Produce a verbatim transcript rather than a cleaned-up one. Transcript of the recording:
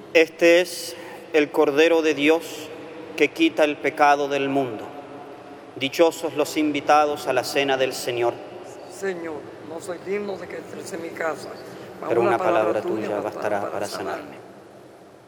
Este es el Cordero de Dios que quita el pecado del mundo. Dichosos los invitados a la cena del Señor. Señor, no soy digno de que entres en mi casa, Pero una palabra tuya bastará para sanarme.